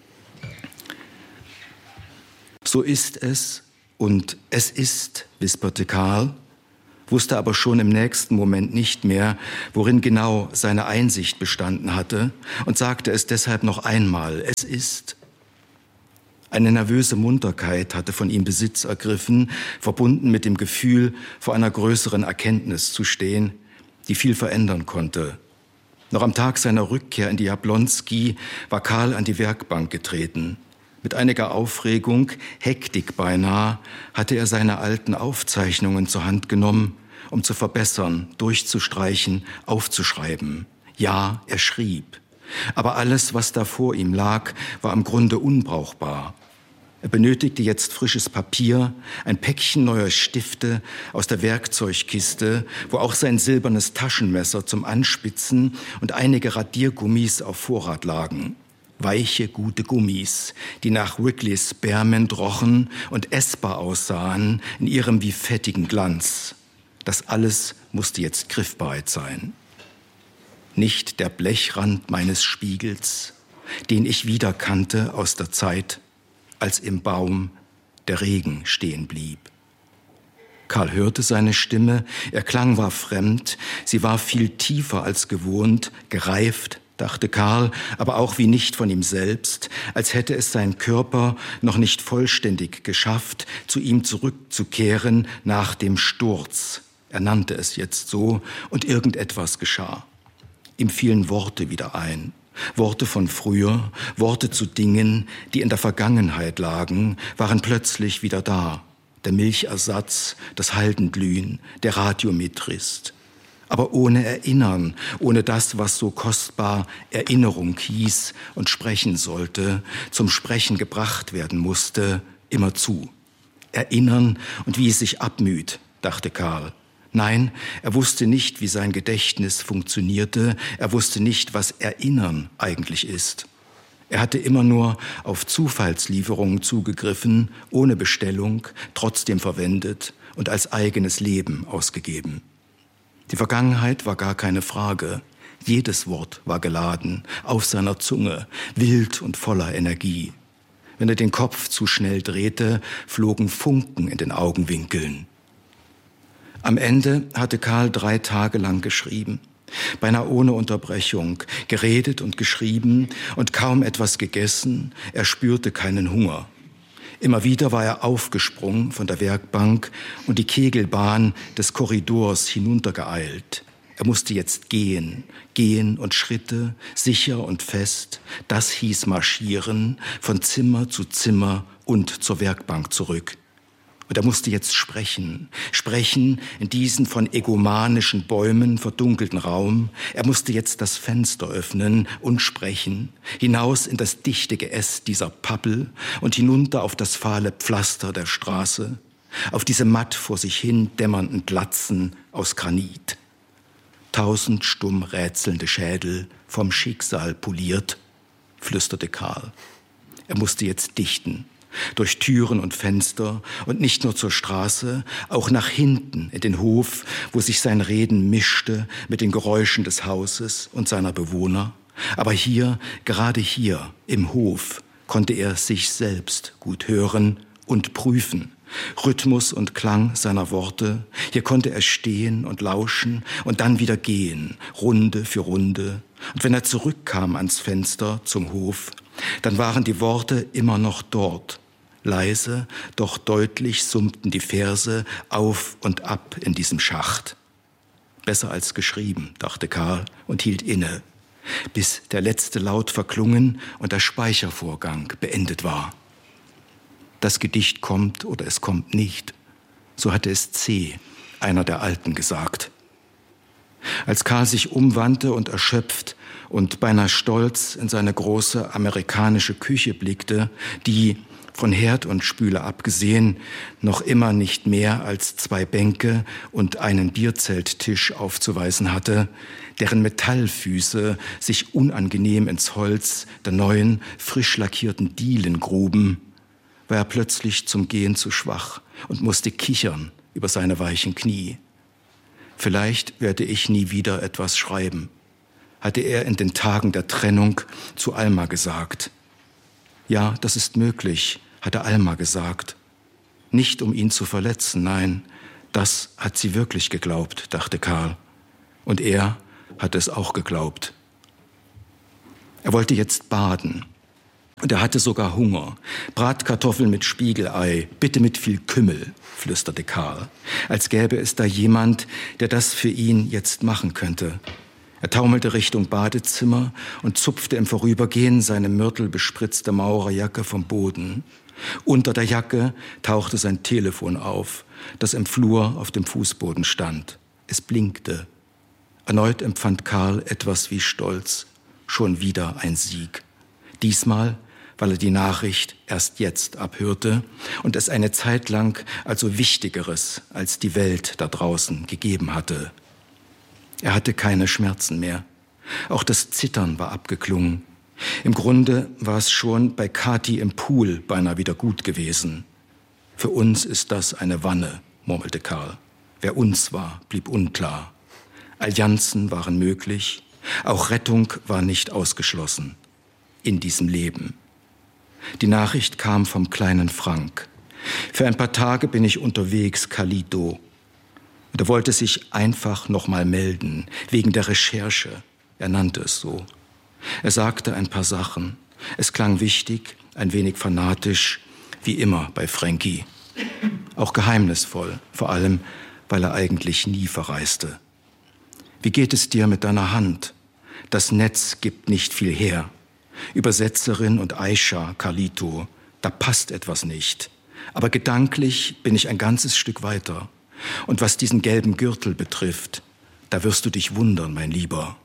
So ist es und es ist, wisperte Karl, wusste aber schon im nächsten Moment nicht mehr, worin genau seine Einsicht bestanden hatte und sagte es deshalb noch einmal. Es ist. Eine nervöse Munterkeit hatte von ihm Besitz ergriffen, verbunden mit dem Gefühl, vor einer größeren Erkenntnis zu stehen, die viel verändern konnte. Noch am Tag seiner Rückkehr in die Jablonski war Karl an die Werkbank getreten. Mit einiger Aufregung, Hektik beinahe, hatte er seine alten Aufzeichnungen zur Hand genommen, um zu verbessern, durchzustreichen, aufzuschreiben. Ja, er schrieb. Aber alles, was da vor ihm lag, war im Grunde unbrauchbar. Er benötigte jetzt frisches Papier, ein Päckchen neuer Stifte aus der Werkzeugkiste, wo auch sein silbernes Taschenmesser zum Anspitzen und einige Radiergummis auf Vorrat lagen. Weiche, gute Gummis, die nach Wrigley's Spearmint rochen und essbar aussahen in ihrem wie fettigen Glanz. Das alles musste jetzt griffbereit sein. Nicht der Blechrand meines Spiegels, den ich wiederkannte aus der Zeit, als im Baum der Regen stehen blieb. Karl hörte seine Stimme, ihr Klang war fremd, sie war viel tiefer als gewohnt, gereift, dachte Karl, aber auch wie nicht von ihm selbst, als hätte es sein Körper noch nicht vollständig geschafft, zu ihm zurückzukehren nach dem Sturz. Er nannte es jetzt so, und irgendetwas geschah. Ihm fielen Worte wieder ein. Worte von früher, Worte zu Dingen, die in der Vergangenheit lagen, waren plötzlich wieder da. Der Milchersatz, das Haldenglühen, der Radiometrist. Aber ohne Erinnern, ohne das, was so kostbar Erinnerung hieß und sprechen sollte, zum Sprechen gebracht werden musste, immerzu. Erinnern und wie es sich abmüht, dachte Karl. Nein, er wusste nicht, wie sein Gedächtnis funktionierte, er wusste nicht, was Erinnern eigentlich ist. Er hatte immer nur auf Zufallslieferungen zugegriffen, ohne Bestellung, trotzdem verwendet und als eigenes Leben ausgegeben. Die Vergangenheit war gar keine Frage. Jedes Wort war geladen, auf seiner Zunge, wild und voller Energie. Wenn er den Kopf zu schnell drehte, flogen Funken in den Augenwinkeln. Am Ende hatte Karl 3 Tage lang geschrieben, beinahe ohne Unterbrechung, geredet und geschrieben und kaum etwas gegessen, er spürte keinen Hunger. Immer wieder war er aufgesprungen von der Werkbank und die Kegelbahn des Korridors hinuntergeeilt. Er musste jetzt gehen und Schritte, sicher und fest. Das hieß marschieren, von Zimmer zu Zimmer und zur Werkbank zurück. Und er musste jetzt sprechen in diesen von egomanischen Bäumen verdunkelten Raum. Er musste jetzt das Fenster öffnen und sprechen, hinaus in das dichte Geäst dieser Pappel und hinunter auf das fahle Pflaster der Straße, auf diese matt vor sich hin dämmernden Glatzen aus Granit. 1000 stumm rätselnde Schädel vom Schicksal poliert, flüsterte Karl. Er musste jetzt dichten. Durch Türen und Fenster und nicht nur zur Straße, auch nach hinten in den Hof, wo sich sein Reden mischte mit den Geräuschen des Hauses und seiner Bewohner. Aber hier, gerade hier im Hof, konnte er sich selbst gut hören und prüfen. Rhythmus und Klang seiner Worte. Hier konnte er stehen und lauschen und dann wieder gehen, Runde für Runde. Und wenn er zurückkam ans Fenster zum Hof, dann waren die Worte immer noch dort. Leise, doch deutlich summten die Verse auf und ab in diesem Schacht. Besser als geschrieben, dachte Karl und hielt inne. bis der letzte Laut verklungen und der Speichervorgang beendet war. Das Gedicht kommt oder es kommt nicht, so hatte es C., einer der Alten, gesagt. Als Karl sich umwandte und erschöpft und beinahe stolz in seine große amerikanische Küche blickte, die, von Herd und Spüle abgesehen, noch immer nicht mehr als 2 Bänke und einen Bierzelttisch aufzuweisen hatte, deren Metallfüße sich unangenehm ins Holz der neuen, frisch lackierten Dielen gruben, war er plötzlich zum Gehen zu schwach und musste kichern über seine weichen Knie. Vielleicht werde ich nie wieder etwas schreiben, hatte er in den Tagen der Trennung zu Alma gesagt. Ja, das ist möglich, hatte Alma gesagt. Nicht um ihn zu verletzen, nein, das hat sie wirklich geglaubt, dachte Karl. Und er hatte es auch geglaubt. Er wollte jetzt baden. Und er hatte sogar Hunger. Bratkartoffeln mit Spiegelei, bitte mit viel Kümmel, flüsterte Karl, als gäbe es da jemand, der das für ihn jetzt machen könnte. Er taumelte Richtung Badezimmer und zupfte im Vorübergehen seine myrtelbespritzte Maurerjacke vom Boden. Unter der Jacke tauchte sein Telefon auf, das im Flur auf dem Fußboden stand. Es blinkte. Erneut empfand Karl etwas wie Stolz. Schon wieder ein Sieg. Diesmal, weil er die Nachricht erst jetzt abhörte und es eine Zeit lang also Wichtigeres als die Welt da draußen gegeben hatte. Er hatte keine Schmerzen mehr. Auch das Zittern war abgeklungen. Im Grunde war es schon bei Kathi im Pool beinahe wieder gut gewesen. Für uns ist das eine Wanne, murmelte Karl. Wer uns war, blieb unklar. Allianzen waren möglich, auch Rettung war nicht ausgeschlossen. In diesem Leben. Die Nachricht kam vom kleinen Frank. Für ein paar Tage bin ich unterwegs, Carlito. Und er wollte sich einfach noch mal melden, wegen der Recherche. Er nannte es so. Er sagte ein paar Sachen. Es klang wichtig, ein wenig fanatisch, wie immer bei Frankie. Auch geheimnisvoll, vor allem, weil er eigentlich nie verreiste. Wie geht es dir mit deiner Hand? Das Netz gibt nicht viel her. Übersetzerin und Aisha, Carlito, da passt etwas nicht. Aber gedanklich bin ich ein ganzes Stück weiter. Und was diesen gelben Gürtel betrifft, da wirst du dich wundern, mein Lieber.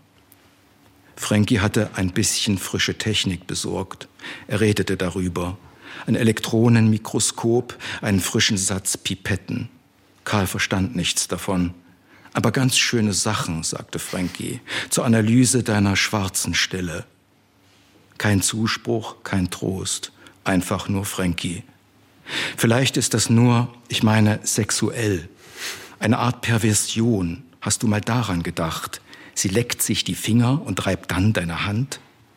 Frankie hatte ein bisschen frische Technik besorgt. Er redete darüber. Ein Elektronenmikroskop, einen frischen Satz Pipetten. Karl verstand nichts davon. Aber ganz schöne Sachen, sagte Frankie, zur Analyse deiner schwarzen Stelle. Kein Zuspruch, kein Trost, einfach nur Frankie. Vielleicht ist das nur, ich meine, sexuell. Eine Art Perversion. Hast du mal daran gedacht? Sie leckt sich die Finger und reibt dann deine Hand?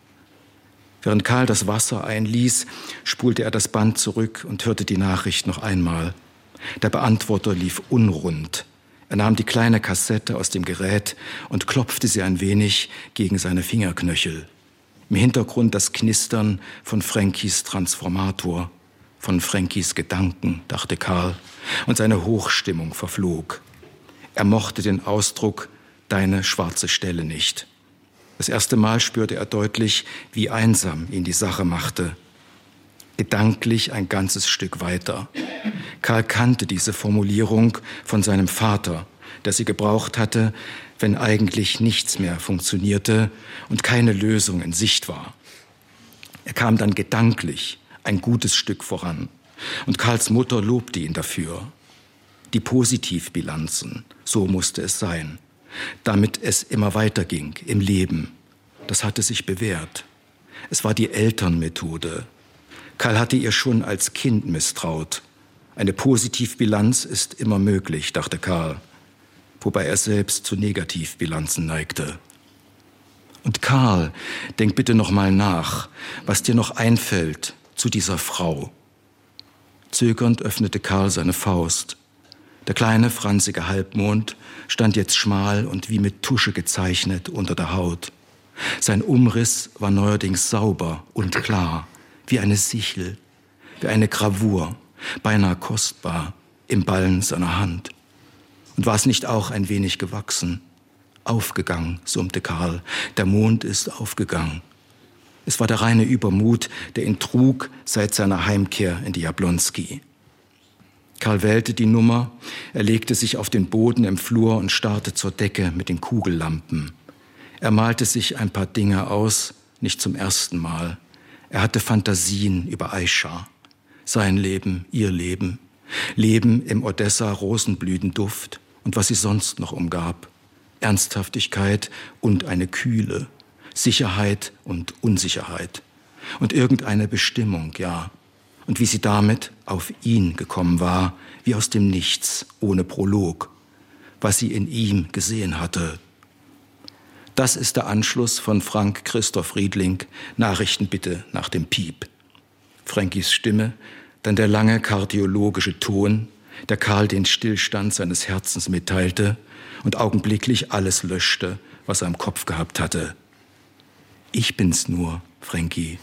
Während Karl das Wasser einließ, spulte er das Band zurück und hörte die Nachricht noch einmal. Der Beantworter lief unrund. Er nahm die kleine Kassette aus dem Gerät und klopfte sie ein wenig gegen seine Fingerknöchel. Im Hintergrund das Knistern von Frankies Transformator, von Frankies Gedanken, dachte Karl, und seine Hochstimmung verflog. Er mochte den Ausdruck »deine schwarze Stelle« nicht. Das erste Mal spürte er deutlich, wie einsam ihn die Sache machte. Gedanklich ein ganzes Stück weiter. Karl kannte diese Formulierung von seinem Vater, der sie gebraucht hatte, wenn eigentlich nichts mehr funktionierte und keine Lösung in Sicht war. Er kam dann gedanklich ein gutes Stück voran und Karls Mutter lobte ihn dafür. Die Positivbilanzen, so musste es sein, damit es immer weiterging im Leben. Das hatte sich bewährt. Es war die Elternmethode. Karl hatte ihr schon als Kind misstraut. Eine Positivbilanz ist immer möglich, dachte Karl, wobei er selbst zu Negativbilanzen neigte. Und Karl, denk bitte noch mal nach, was dir noch einfällt zu dieser Frau. Zögernd öffnete Karl seine Faust. Der kleine, franzige Halbmond stand jetzt schmal und wie mit Tusche gezeichnet unter der Haut. Sein Umriss war neuerdings sauber und klar, wie eine Sichel, wie eine Gravur, beinahe kostbar im Ballen seiner Hand. Und war es nicht auch ein wenig gewachsen? Aufgegangen, summte Karl. Der Mond ist aufgegangen. Es war der reine Übermut, der ihn trug seit seiner Heimkehr in die Jablonski. Karl wählte die Nummer, er legte sich auf den Boden im Flur und starrte zur Decke mit den Kugellampen. Er malte sich ein paar Dinge aus, nicht zum ersten Mal. Er hatte Fantasien über Aisha, sein Leben, ihr Leben, Leben im Odessa-Rosenblütenduft und was sie sonst noch umgab. Ernsthaftigkeit und eine Kühle, Sicherheit und Unsicherheit und irgendeine Bestimmung, ja. Und wie sie damit auf ihn gekommen war, wie aus dem Nichts, ohne Prolog, was sie in ihm gesehen hatte. Das ist der Anschluss von Frank Christoph Riedling, Nachrichten bitte nach dem Piep. Frankies Stimme, dann der lange kardiologische Ton, der Karl den Stillstand seines Herzens mitteilte und augenblicklich alles löschte, was er im Kopf gehabt hatte. Ich bin's nur, Frankie.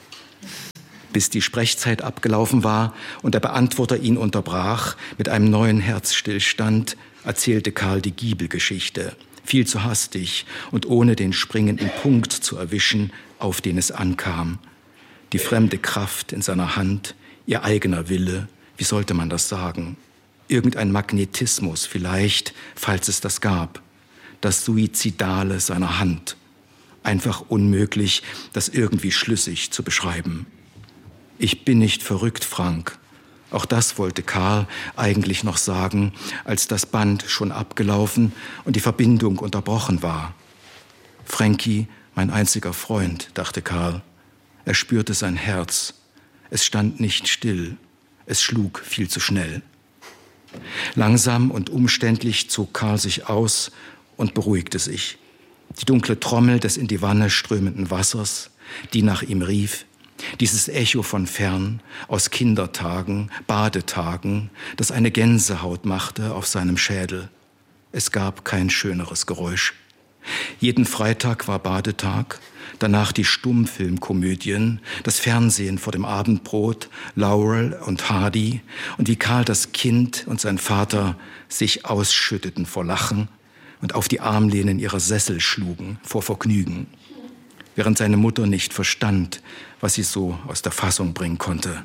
Bis die Sprechzeit abgelaufen war und der Beantworter ihn unterbrach, mit einem neuen Herzstillstand erzählte Karl die Giebelgeschichte, viel zu hastig und ohne den springenden Punkt zu erwischen, auf den es ankam. Die fremde Kraft in seiner Hand, ihr eigener Wille, wie sollte man das sagen? Irgendein Magnetismus vielleicht, falls es das gab. Das Suizidale seiner Hand. Einfach unmöglich, das irgendwie schlüssig zu beschreiben. Ich bin nicht verrückt, Frank. Auch das wollte Karl eigentlich noch sagen, als das Band schon abgelaufen und die Verbindung unterbrochen war. Frankie, mein einziger Freund, dachte Karl. Er spürte sein Herz. Es stand nicht still. Es schlug viel zu schnell. Langsam und umständlich zog Karl sich aus und beruhigte sich. Die dunkle Trommel des in die Wanne strömenden Wassers, die nach ihm rief, dieses Echo von fern, aus Kindertagen, Badetagen, das eine Gänsehaut machte auf seinem Schädel. Es gab kein schöneres Geräusch. Jeden Freitag war Badetag, danach die Stummfilmkomödien, das Fernsehen vor dem Abendbrot, Laurel und Hardy und wie Karl das Kind und sein Vater sich ausschütteten vor Lachen und auf die Armlehnen ihrer Sessel schlugen vor Vergnügen, während seine Mutter nicht verstand, was sie so aus der Fassung bringen konnte.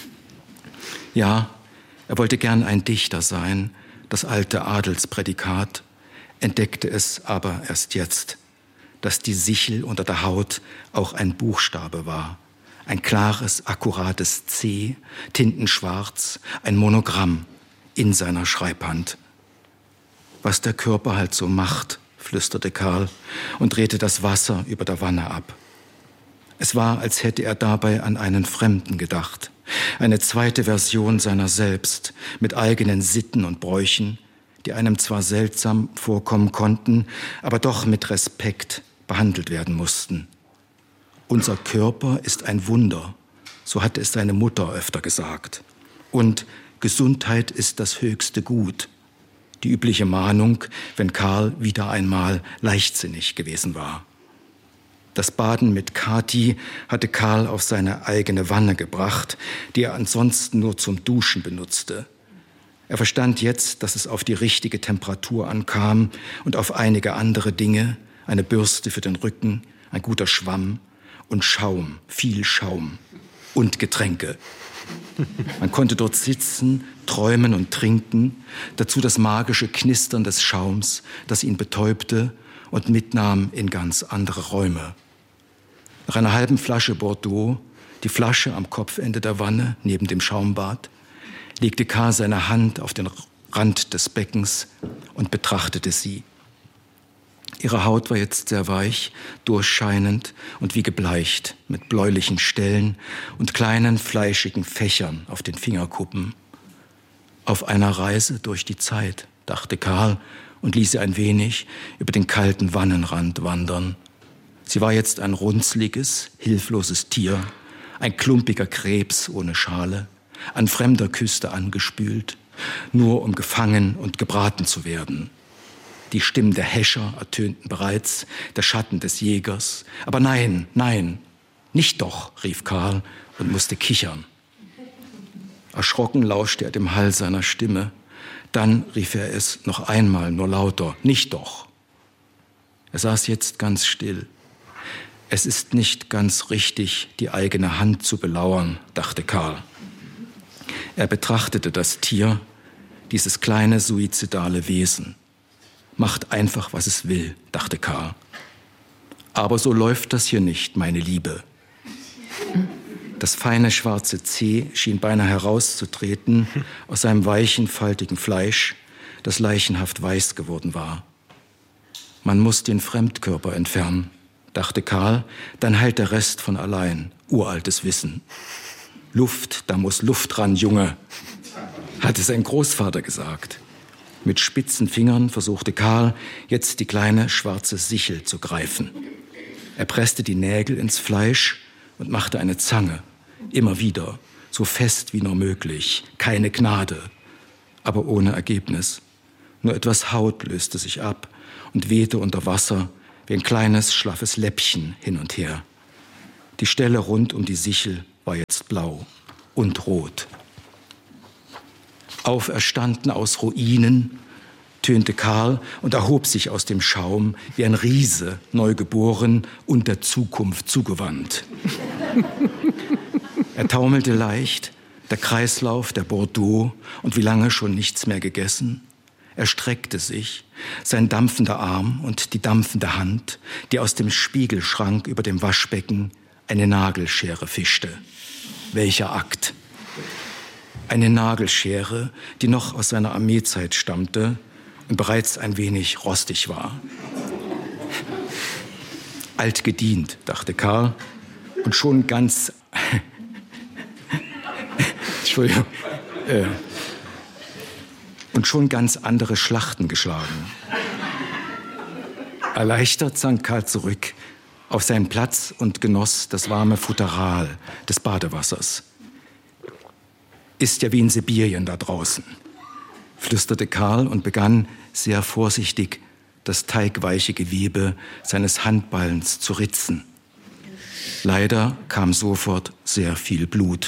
Ja, er wollte gern ein Dichter sein, das alte Adelsprädikat, entdeckte es aber erst jetzt, dass die Sichel unter der Haut auch ein Buchstabe war, ein klares, akkurates C, tintenschwarz, ein Monogramm in seiner Schreibhand. Was der Körper halt so macht, flüsterte Karl und drehte das Wasser über der Wanne ab. Es war, als hätte er dabei an einen Fremden gedacht, eine zweite Version seiner selbst, mit eigenen Sitten und Bräuchen, die einem zwar seltsam vorkommen konnten, aber doch mit Respekt behandelt werden mussten. Unser Körper ist ein Wunder, so hatte es seine Mutter öfter gesagt. Und Gesundheit ist das höchste Gut. Die übliche Mahnung, wenn Karl wieder einmal leichtsinnig gewesen war. Das Baden mit Kathi hatte Karl auf seine eigene Wanne gebracht, die er ansonsten nur zum Duschen benutzte. Er verstand jetzt, dass es auf die richtige Temperatur ankam und auf einige andere Dinge, eine Bürste für den Rücken, ein guter Schwamm und Schaum, viel Schaum und Getränke. Man konnte dort sitzen, träumen und trinken, dazu das magische Knistern des Schaums, das ihn betäubte und mitnahm in ganz andere Räume. Nach einer halben Flasche Bordeaux, die Flasche am Kopfende der Wanne neben dem Schaumbad, legte Karl seine Hand auf den Rand des Beckens und betrachtete sie. Ihre Haut war jetzt sehr weich, durchscheinend und wie gebleicht, mit bläulichen Stellen und kleinen fleischigen Fächern auf den Fingerkuppen. Auf einer Reise durch die Zeit, dachte Karl und ließ sie ein wenig über den kalten Wannenrand wandern. Sie war jetzt ein runzliges, hilfloses Tier, ein klumpiger Krebs ohne Schale, an fremder Küste angespült, nur um gefangen und gebraten zu werden. Die Stimmen der Häscher ertönten bereits, der Schatten des Jägers. Aber nein, nein, nicht doch, rief Karl und musste kichern. Erschrocken lauschte er dem Hall seiner Stimme. Dann rief er es noch einmal, nur lauter, nicht doch. Er saß jetzt ganz still. Es ist nicht ganz richtig, die eigene Hand zu belauern, dachte Karl. Er betrachtete das Tier, dieses kleine suizidale Wesen. Macht einfach, was es will, dachte Karl. Aber so läuft das hier nicht, meine Liebe. Das feine schwarze Zeh schien beinahe herauszutreten aus seinem weichen, faltigen Fleisch, das leichenhaft weiß geworden war. Man muss den Fremdkörper entfernen, dachte Karl, dann heilt der Rest von allein. Uraltes Wissen. Luft, da muss Luft ran, Junge, hatte sein Großvater gesagt. Mit spitzen Fingern versuchte Karl, jetzt die kleine schwarze Sichel zu greifen. Er presste die Nägel ins Fleisch und machte eine Zange. Immer wieder, so fest wie nur möglich. Keine Gnade, aber ohne Ergebnis. Nur etwas Haut löste sich ab und wehte unter Wasser wie ein kleines, schlaffes Läppchen hin und her. Die Stelle rund um die Sichel war jetzt blau und rot. Auferstanden aus Ruinen, tönte Karl und erhob sich aus dem Schaum wie ein Riese, neugeboren und der Zukunft zugewandt. Er taumelte leicht, der Kreislauf, der Bordeaux und wie lange schon nichts mehr gegessen. Er streckte sich, sein dampfender Arm und die dampfende Hand, die aus dem Spiegelschrank über dem Waschbecken eine Nagelschere fischte. Welcher Akt! Eine Nagelschere, die noch aus seiner Armeezeit stammte und bereits ein wenig rostig war. Alt gedient, dachte Karl, und schon ganz... Entschuldigung. Und schon ganz andere Schlachten geschlagen. Erleichtert sank Karl zurück auf seinen Platz und genoss das warme Futteral des Badewassers. Ist ja wie in Sibirien da draußen, flüsterte Karl und begann sehr vorsichtig, das teigweiche Gewebe seines Handballens zu ritzen. Leider kam sofort sehr viel Blut.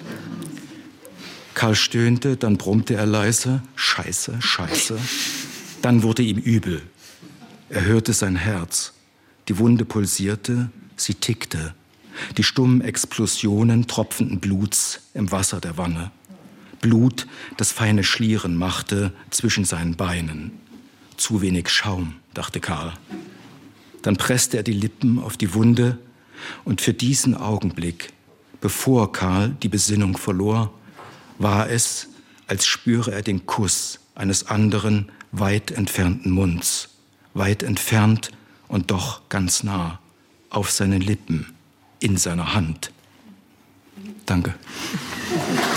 Karl stöhnte, dann brummte er leise, Scheiße, Scheiße. Dann wurde ihm übel. Er hörte sein Herz. Die Wunde pulsierte, sie tickte. Die stummen Explosionen tropfenden Bluts im Wasser der Wanne. Blut, das feine Schlieren machte zwischen seinen Beinen. Zu wenig Schaum, dachte Karl. Dann presste er die Lippen auf die Wunde und für diesen Augenblick, bevor Karl die Besinnung verlor, war es, als spüre er den Kuss eines anderen, weit entfernten Munds. Weit entfernt und doch ganz nah, auf seinen Lippen, in seiner Hand. Danke.